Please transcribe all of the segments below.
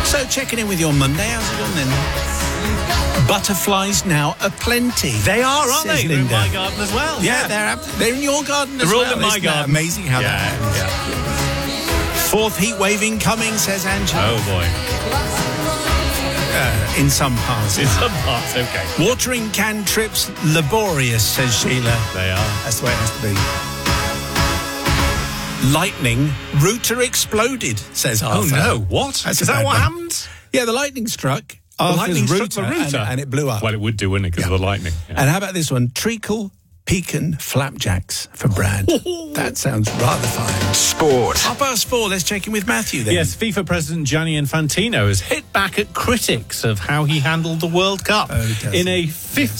So checking in with you on Monday. How's it going then? Butterflies now aplenty. They are, aren't they? They're in my garden as well. Yeah, they're in your garden as well. They're all in my garden. Amazing how that happens. Fourth heat wave incoming, says Angela. Oh, boy. In some parts. In some parts, okay. Watering can trips laborious, says Sheila. They are. That's the way it has to be. Lightning, router exploded, says Arthur. Oh, no. What? Is that what happened? Yeah, the lightning struck. The lightning struck the router. And it blew up. Well, it would do, wouldn't it, because of the lightning. Yeah. And how about this one? Treacle pecan flapjacks for Brad. That sounds rather fine. Sport. 4:30. Let's check in with Matthew then. Yes, FIFA President Gianni Infantino has hit back at critics of how he handled the World Cup in a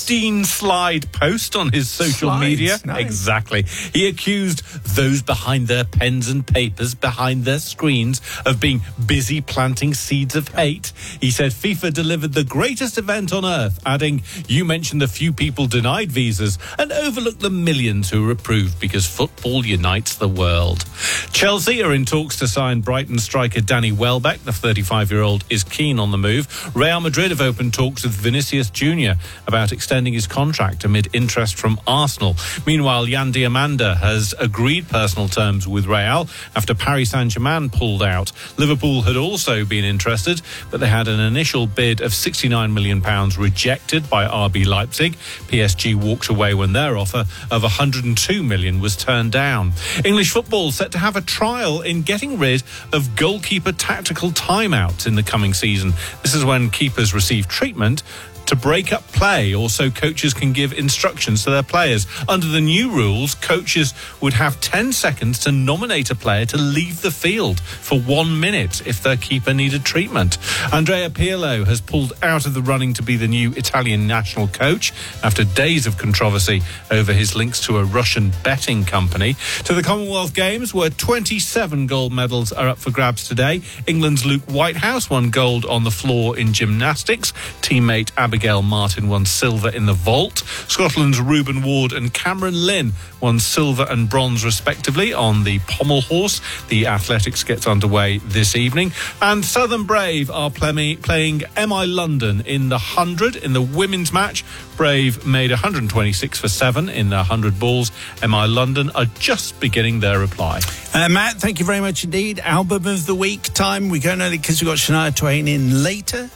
15-slide post on his social media. Nice. Exactly. He accused those behind their pens and papers, behind their screens, of being busy planting seeds of hate. He said FIFA delivered the greatest event on earth, adding, "You mentioned the few people denied visas and overlooked the millions who were approved because football unites the world." Chelsea are in talks to sign Brighton striker Danny Welbeck. The 35-year-old is keen on the move. Real Madrid have opened talks with Vinicius Jr. about extending his contract amid interest from Arsenal. Meanwhile, Yan Diamanda has agreed personal terms with Real after Paris Saint-Germain pulled out. Liverpool had also been interested, but they had an initial bid of £69 million rejected by RB Leipzig. PSG walked away when their offer of £102 million was turned down. English football set to have a trial in getting rid of goalkeeper tactical timeouts in the coming season. This is when keepers receive treatment to break up play, or so coaches can give instructions to their players. Under the new rules, coaches would have 10 seconds to nominate a player to leave the field for 1 minute if their keeper needed treatment. Andrea Pirlo has pulled out of the running to be the new Italian national coach after days of controversy over his links to a Russian betting company. To the Commonwealth Games, where 27 gold medals are up for grabs today. England's Luke Whitehouse won gold on the floor in gymnastics. Teammate Abigail Martin won silver in the vault. Scotland's Reuben Ward and Cameron Lynn won silver and bronze respectively on the pommel horse. The athletics gets underway this evening. And Southern Brave are playing MI London in the 100 in the women's match. Brave made 126 for 7 in the 100 balls. MI London are just beginning their reply. Matt, thank you very much indeed. Album of the week time. We're going early because we've got Shania Twain in later.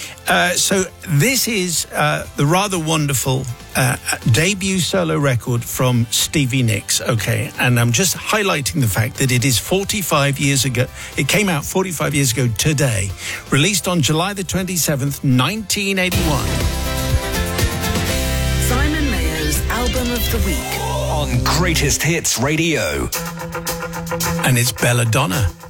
So this is the rather wonderful debut solo record from Stevie Nicks, okay? And I'm just highlighting the fact that it is 45 years ago. It came out 45 years ago today, released on July the 27th, 1981. Simon Mayer's Album of the Week on Greatest Hits Radio. And it's Belladonna.